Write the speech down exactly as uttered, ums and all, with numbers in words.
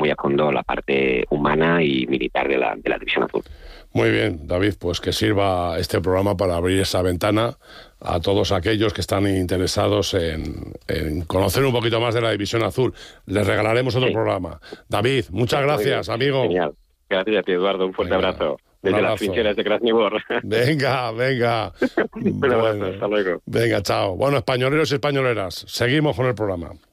muy a fondo la parte humana y militar de la, de la División Azul. Muy bien, David, pues que sirva este programa para abrir esa ventana a todos aquellos que están interesados en, en conocer un poquito más de la División Azul. Les regalaremos otro sí. programa. David, muchas gracias, amigo. Genial. Gracias a ti, Eduardo. Un fuerte venga, abrazo. Desde abrazo. Las trincheras de Krasnivor. Venga, venga. Un abrazo, bueno, hasta luego. Venga, chao. Bueno, españoleros y españoleras, seguimos con el programa.